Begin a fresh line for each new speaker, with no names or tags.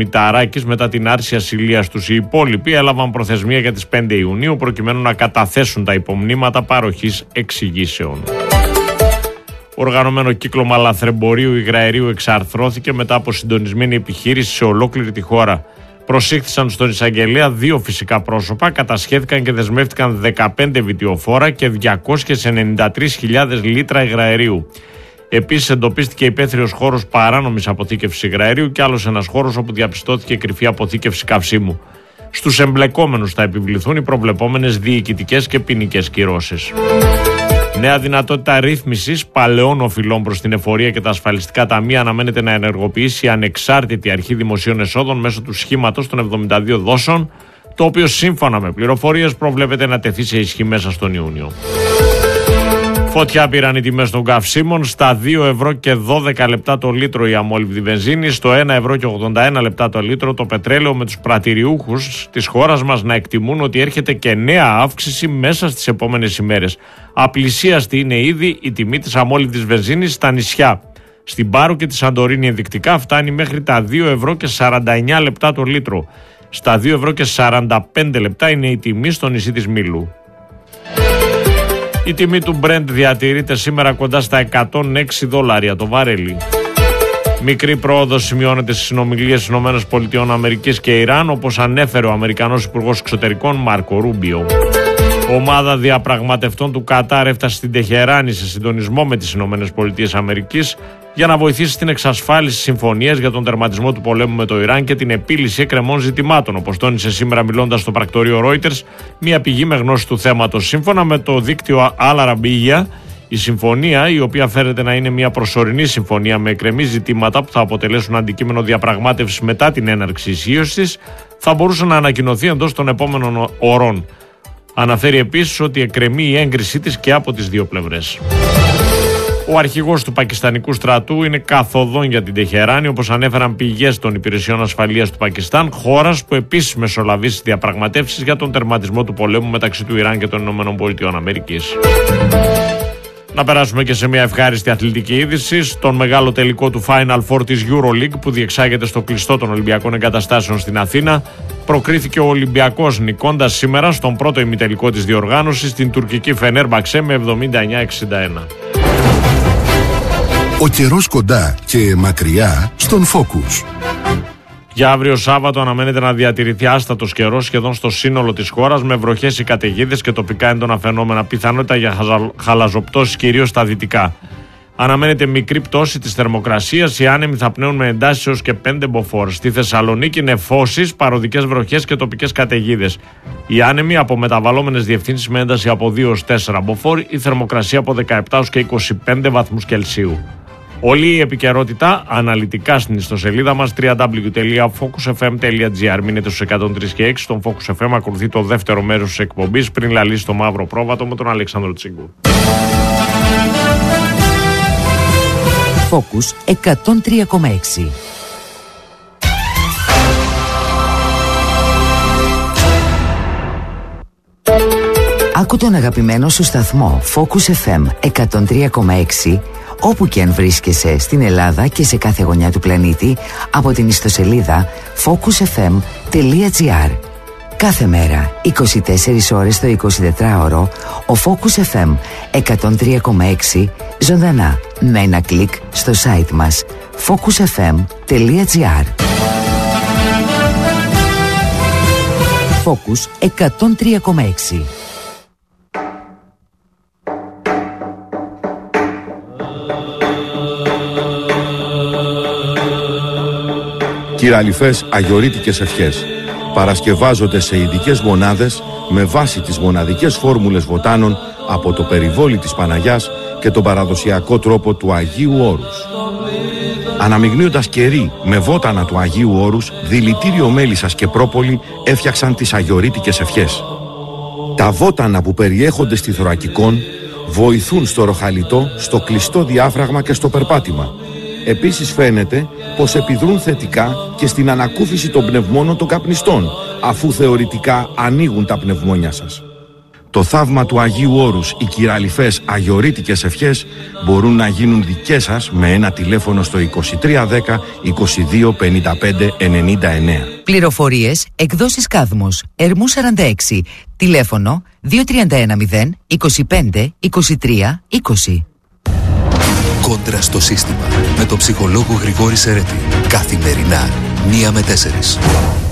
Μηταράκης μετά την άρση ασυλίας τους. Οι υπόλοιποι έλαβαν προθεσμία για τις 5 Ιουνίου προκειμένου να καταθέσουν τα υπομνήματα παροχής εξηγήσεων. Οργανωμένο κύκλωμα λαθρεμπορίου υγραερίου εξαρθρώθηκε μετά από συντονισμένη επιχείρηση σε ολόκληρη τη χώρα. Προσήχθησαν στον εισαγγελέα 2 φυσικά πρόσωπα, κατασχέθηκαν και δεσμεύτηκαν 15 βιτιοφόρα και 293.000 λίτρα υγραερίου. Επίσης εντοπίστηκε υπαίθριος χώρος παράνομης αποθήκευσης υγραερίου και άλλος ένας χώρος όπου διαπιστώθηκε κρυφή αποθήκευση καυσίμου. Στους εμπλεκόμενους θα επιβληθούν οι προβλεπόμενες διοικητικές και ποινικές κυρώσεις. Νέα δυνατότητα ρύθμισης παλαιών οφειλών προς την εφορία και τα ασφαλιστικά ταμεία αναμένεται να ενεργοποιήσει η ανεξάρτητη αρχή δημοσίων εσόδων μέσω του σχήματος των 72 δόσεων, το οποίο σύμφωνα με πληροφορίες προβλέπεται να τεθεί σε ισχύ μέσα στον Ιούνιο. Φωτιά πήραν οι τιμές των καυσίμων, στα 2 ευρώ και 12 λεπτά το λίτρο η αμόλυβδη βενζίνη, στο 1 ευρώ και 81 λεπτά το λίτρο το πετρέλαιο, με τους πρατηριούχους της χώρας μας να εκτιμούν ότι έρχεται και νέα αύξηση μέσα στις επόμενες ημέρες. Απλησίαστη είναι ήδη η τιμή της αμόλυβδης βενζίνης στα νησιά. Στην Πάρο και τη Σαντορίνη ενδεικτικά φτάνει μέχρι τα 2 ευρώ και 49 λεπτά το λίτρο. Στα 2 ευρώ και 45 λεπτά είναι η τιμή στο νησί της Μήλου. Η τιμή του Brent διατηρείται σήμερα κοντά στα $106 το βαρέλι. Μικρή πρόοδος σημειώνεται στις συνομιλίες ΗΠΑ και Ιράν, όπως ανέφερε ο Αμερικανός Υπουργός Εξωτερικών Μάρκο Ρούμπιο. Ομάδα διαπραγματευτών του Κατάρ έφτασε στην Τεχεράνη σε συντονισμό με τις ΗΠΑ για να βοηθήσει στην εξασφάλιση συμφωνίας για τον τερματισμό του πολέμου με το Ιράν και την επίλυση εκκρεμών ζητημάτων, όπως τόνισε σήμερα μιλώντας στο πρακτορείο Reuters μια πηγή με γνώση του θέματος. Σύμφωνα με το δίκτυο Al Arabiya, η συμφωνία, η οποία φέρεται να είναι μια προσωρινή συμφωνία με εκκρεμή ζητήματα που θα αποτελέσουν αντικείμενο διαπραγμάτευσης μετά την έναρξη ισχύως της, θα μπορούσε να ανακοινωθεί εντός των επόμενων ωρών. Αναφέρει επίσης ότι εκκρεμεί η έγκρισή της και από τις δύο πλευρές. Ο αρχηγός του πακιστανικού στρατού είναι καθοδόν για την Τεχεράνη, όπως ανέφεραν πηγές των υπηρεσιών ασφαλείας του Πακιστάν, χώρας που επίσης μεσολαβεί στις διαπραγματεύσεις για τον τερματισμό του πολέμου μεταξύ του Ιράν και των ΗΠΑ. Να περάσουμε και σε μια ευχάριστη αθλητική είδηση. Στον μεγάλο τελικό του Final Four της EuroLeague που διεξάγεται στο κλειστό των Ολυμπιακών Εγκαταστάσεων στην Αθήνα, προκρίθηκε ο Ολυμπιακός νικώντας σήμερα στον πρώτο ημιτελικό της διοργάνωσης την τουρκική Φενέρμπαξε με 79-61.
Ο καιρός κοντά και μακριά στον Focus.
Για αύριο Σάββατο αναμένεται να διατηρηθεί άστατος καιρός σχεδόν στο σύνολο της χώρας, με βροχές ή καταιγίδες και τοπικά έντονα φαινόμενα. Πιθανότητα για χαλαζοπτώσεις κυρίως στα δυτικά. Αναμένεται μικρή πτώση της θερμοκρασίας. Οι άνεμοι θα πνέουν με εντάσεις έως και 5 μποφόρ. Στη Θεσσαλονίκη νεφώσεις, παροδικές βροχές και τοπικές καταιγίδες. Οι άνεμοι από μεταβαλλόμενες διευθύνσεις με ένταση από 2 έως 4 μποφόρ. Η θερμοκρασία από 17 έως και 25 βαθμούς Κελσίου. Όλη η επικαιρότητα αναλυτικά στην ιστοσελίδα μας www.focusfm.gr. Μείνετε στους 103 και 6. Στον Focus FM ακολουθεί το δεύτερο μέρος της εκπομπής πριν λαλήσει το μαύρο πρόβατο με τον Αλέξανδρο Τσίγκου.
Focus 103,6. Άκου τον αγαπημένο σου σταθμό Focus FM 103,6 όπου και αν βρίσκεσαι στην Ελλάδα και σε κάθε γωνιά του πλανήτη από την ιστοσελίδα focusfm.gr. Κάθε μέρα, 24 ώρες το 24ωρο, ο Focus FM 103,6 ζωντανά με ένα κλικ στο site μας focusfm.gr. Focus 103,6.
Κυραλιφές αγιορείτικες ευχές παρασκευάζονται σε ειδικές μονάδες με βάση τις μοναδικές φόρμουλες βοτάνων από το περιβόλι της Παναγιάς και τον παραδοσιακό τρόπο του Αγίου Όρους. Αναμειγνύοντας κερί με βότανα του Αγίου Όρους, δηλητήριο μέλισσας και πρόπολη έφτιαξαν τις αγιορείτικες ευχές. Τα βότανα που περιέχονται στη θωρακικόν βοηθούν στο ροχαλιτό, στο κλειστό διάφραγμα και στο περπάτημα. Επίσης φαίνεται πως επιδρούν θετικά και στην ανακούφιση των πνευμόνων των καπνιστών, αφού θεωρητικά ανοίγουν τα πνευμόνια σας. Το θαύμα του Αγίου Όρους, οι κυραλιφές αγιορείτικες ευχές μπορούν να γίνουν δικές σας με ένα τηλέφωνο στο 2310 22 55 99.
Πληροφορίες, εκδόσεις Κάδμος, Ερμού 46, τηλέφωνο 2310 25 23 20.
Κόντρα στο σύστημα με τον ψυχολόγο Γρηγόρη Σερέτη. Καθημερινά 1 με 4.